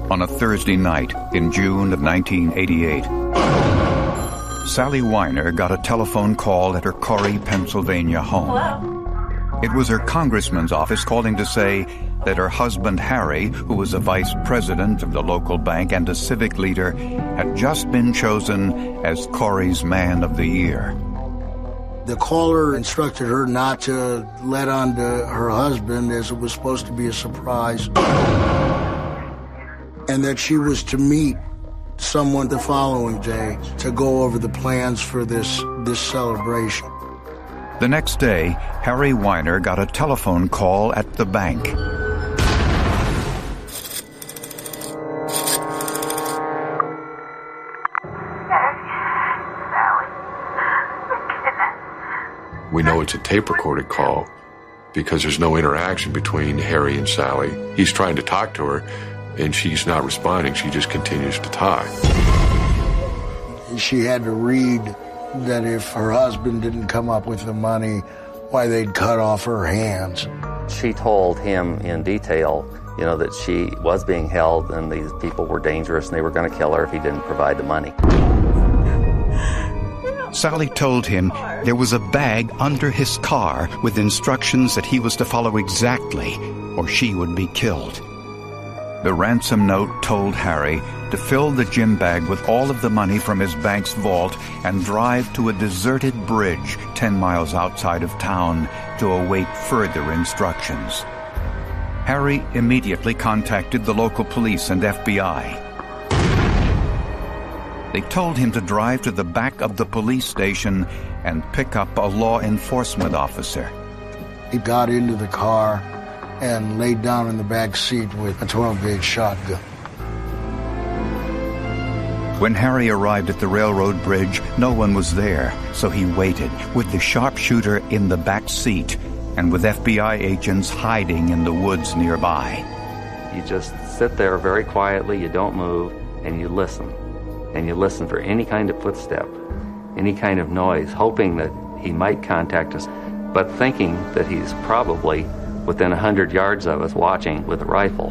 On a Thursday night in June of 1988, Sally Weiner got a telephone call at her Corry, Pennsylvania home. Hello? It was her congressman's office calling to say that her husband Harry, who was a vice president of the local bank and a civic leader, had just been chosen as Corry's Man of the Year. The caller instructed her not to let on to her husband, as it was supposed to be a surprise, and that she was to meet someone the following day to go over the plans for this celebration. The next day, Harry Weiner got a telephone call at the bank. We know it's a tape-recorded call because there's no interaction between Harry and Sally. He's trying to talk to her, and she's not responding. She just continues to talk. She had to read that if her husband didn't come up with the money, why they'd cut off her hands. She told him in detail, that she was being held and these people were dangerous and they were going to kill her if he didn't provide the money. Sally told him there was a bag under his car with instructions that he was to follow exactly, or she would be killed. The ransom note told Harry to fill the gym bag with all of the money from his bank's vault and drive to a deserted bridge 10 miles outside of town to await further instructions. Harry immediately contacted the local police and FBI. They told him to drive to the back of the police station and pick up a law enforcement officer. He got into the car and laid down in the back seat with a 12-gauge shotgun. When Harry arrived at the railroad bridge, no one was there, so he waited, with the sharpshooter in the back seat and with FBI agents hiding in the woods nearby. You just sit there very quietly, you don't move, and you listen. And you listen for any kind of footstep, any kind of noise, hoping that he might contact us, but thinking that he's probably within 100 yards of us watching with a rifle.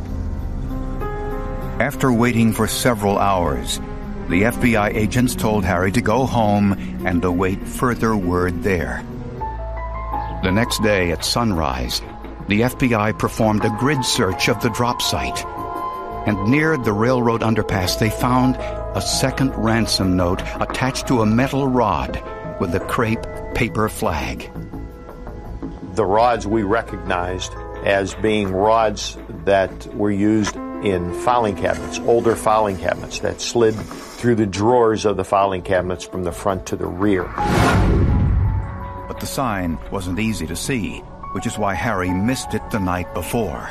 After waiting for several hours, the FBI agents told Harry to go home and await further word there. The next day at sunrise, the FBI performed a grid search of the drop site. And near the railroad underpass, they found a second ransom note attached to a metal rod with a crepe paper flag. The rods we recognized as being rods that were used in filing cabinets, older filing cabinets that slid through the drawers of the filing cabinets from the front to the rear. But the sign wasn't easy to see, which is why Harry missed it the night before.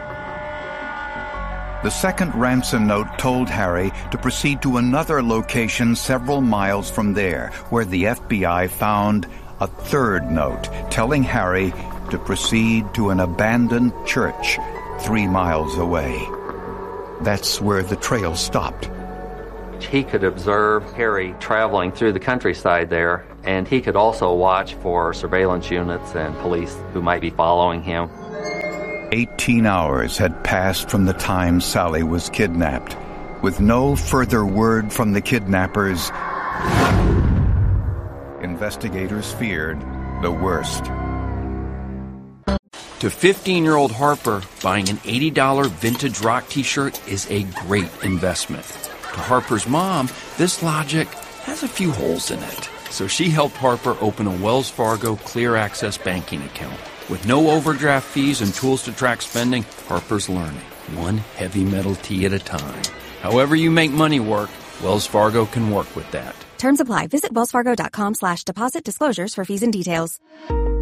The second ransom note told Harry to proceed to another location several miles from there, where the FBI found a third note telling Harry to proceed to an abandoned church 3 miles away. That's where the trail stopped. He could observe Harry traveling through the countryside there, and he could also watch for surveillance units and police who might be following him. 18 hours had passed from the time Sally was kidnapped. With no further word from the kidnappers, investigators feared the worst. To 15-year-old Harper, buying an $80 vintage rock t-shirt is a great investment. To Harper's mom, this logic has a few holes in it. So she helped Harper open a Wells Fargo Clear Access banking account. With no overdraft fees and tools to track spending, Harper's learning, one heavy metal tee at a time. However you make money work, Wells Fargo can work with that. Terms apply. Visit wellsfargo.com/deposit disclosures for fees and details.